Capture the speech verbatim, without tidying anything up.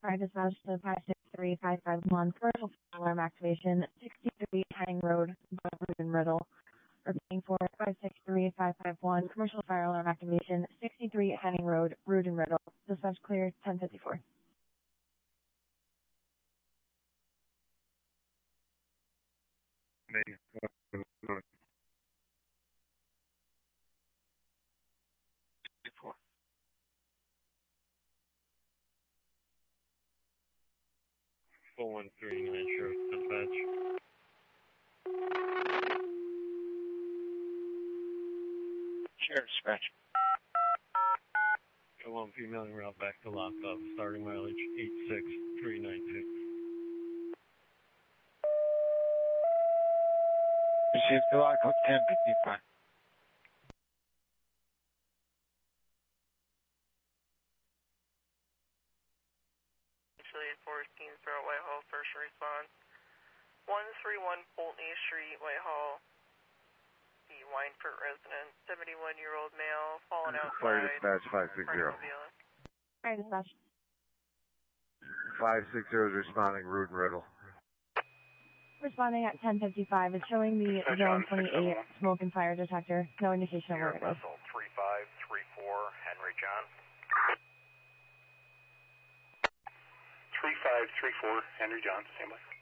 Fire dispatch to five six three five five one, commercial fire alarm activation, sixty-three Henning Road, Rudin Riddle. Repeating for five six three five five one, commercial fire alarm activation, sixty-three Henning Road, Rudin Riddle. Dispatch clear, ten fifty-four. four one three nine, Sheriff Dispatch. Sheriff Dispatch. Go on female en route back to lockup, starting mileage eight six three nine two. Received the lockup ten fifty-five. fourteen, throw Whitehall, first response. one three one Pulteney Street, Whitehall. The Wineford resident, seventy-one-year-old male, fallen outside. Fire dispatch five six zero. Fire dispatch. five six zero is responding, Rudin Riddle. Responding at ten fifty-five. It's showing the zone twenty-eight smoke and fire detector. No indication of where it is. Vessel three five three four, Henry John. three five three four, Henry John, standby.